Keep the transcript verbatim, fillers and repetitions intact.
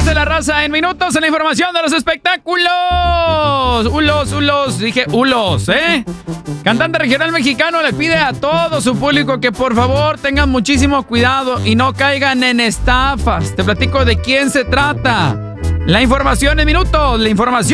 dice la raza en minutos en la información de los espectáculos? Ulos, ulos, dije ulos, ¿eh? Cantante regional mexicano le pide a todo su público que por favor tengan muchísimo cuidado y no caigan en estafas. Te platico de quién se trata. La información en minutos, la información.